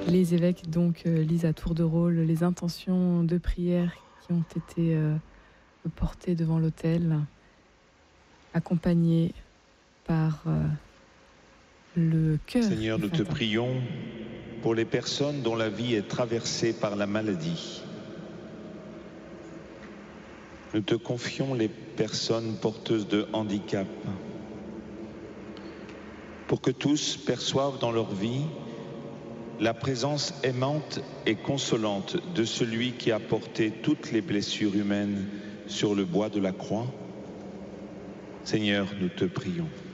Les évêques donc lisent à tour de rôle les intentions de prière qui ont été portées devant l'autel, accompagnés par le cœur. Seigneur, nous te prions pour les personnes dont la vie est traversée par la maladie. Nous te confions les personnes porteuses de handicap, pour que tous perçoivent dans leur vie la présence aimante et consolante de celui qui a porté toutes les blessures humaines sur le bois de la croix. Seigneur, nous te prions.